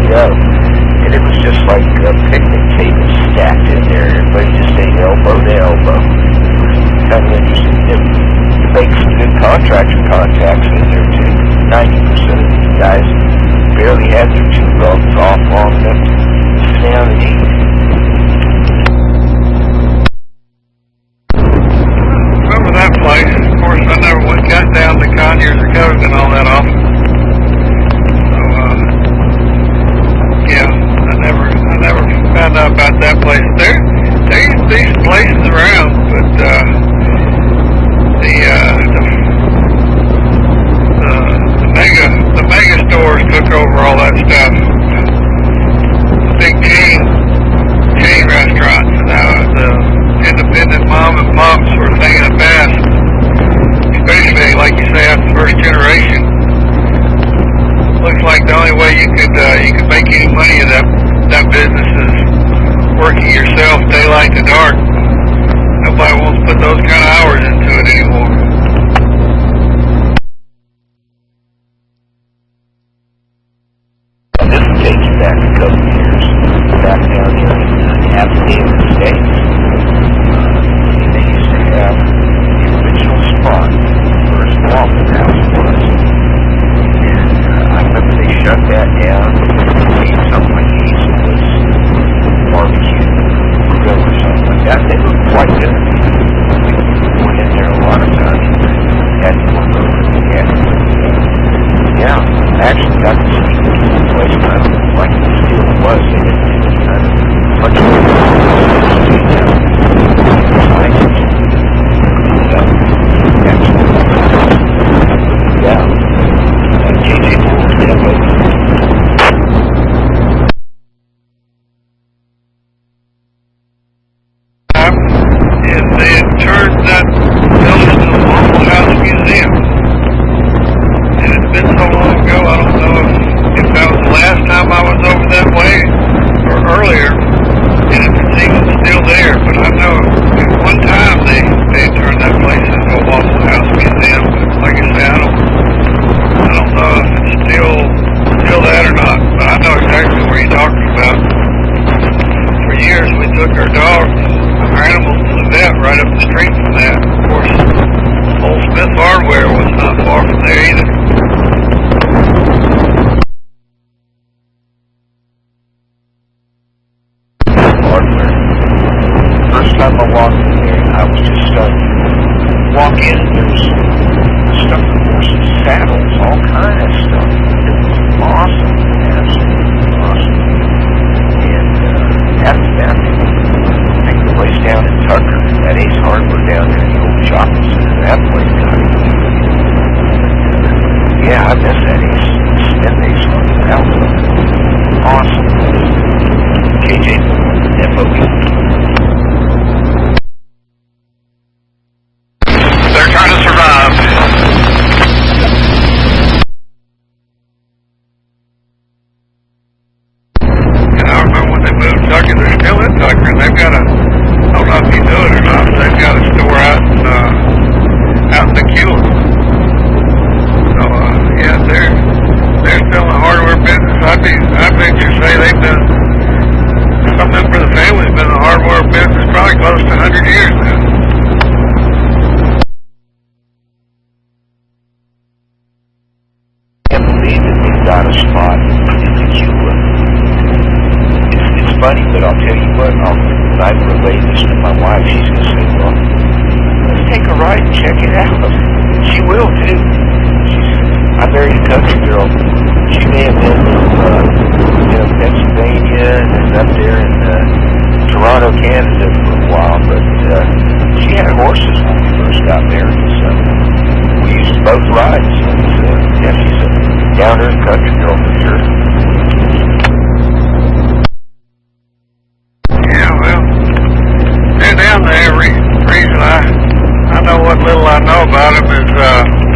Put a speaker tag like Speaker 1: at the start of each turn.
Speaker 1: go. And it was just like picnic tables stacked in there. Everybody just stayed elbow to elbow. Kind of interesting. It makes some good contractor contacts in there too. 90% of these guys barely had their two dogs off long enough to sit down and eat.
Speaker 2: Remember that place? Of course, I never got down to Conyers or Covington all that often. So, yeah, I never found out about that place. There used to be some places around, but the mega stores took over all that stuff. The big chain restaurants, and now the independent mom and pop sort of thing in the past. Especially, like you say, after the first generation. Looks like the only way you could make any money of that business is working yourself daylight to dark. Nobody wants to put those kind of hours into it anymore.
Speaker 1: This takes you back a couple years, back down here in Appalachian States. They used to have the original spot where his Waffle House was. And I remember they shut that down. Made something like Hazelwood's barbecue grill or something like that. They looked quite good. We went in there a lot of times. Had to look over the gas. Yeah, I actually got to see the place kind of like it still was. They didn't do this kind of much of a yeah. JJ Moore's depot.
Speaker 2: Is they had turned that building into the Waffle House Museum. And it's been so long ago, I don't know if that was the last time I was over that way or earlier, and if it's even still there. But I know at one time they turned that place into a Waffle House Museum. But like I say, I don't know if it's still that or not. But I know exactly where you're talking about. For years we took our dogs, our animals, to the vet right up the street from that. Of course, Old Smith Hardware was not far from there either.
Speaker 1: Hardware. First time I walked in there, I was just stunned. Walk in, there was stuff for horses, saddles, all kind of stuff. It was awesome, absolutely awesome. And after that, they take the place down in Tucker, that Ace Hardware down there in the old shopping center. That place got it. Yeah, I miss that Ace Hardware. That was awesome. JJ FOB.
Speaker 2: They're trying to survive. And I remember when they moved Tucker, they're still in Tucker, and they've got I don't know if you knew it or not, but they've got a store out in McEwen. So, yeah, they're still in the hardware business. I venture to say they've been, some member of the family's been in the hardware business probably close to 100 years now.
Speaker 1: I can't believe that they've got a spot in McEwen. It's funny, but I'll tell you what, when I relay this to my wife, she's going to say, well, let's take a ride and check it out. She will, too. I married a country girl. She may have been from Pennsylvania and up there in Toronto, Canada for a while, but she had horses when we first got married, so we used to both ride. So, yeah, she's a down-earth country girl for sure.
Speaker 2: Yeah, well, they're down there. Reason I know what little I know about them is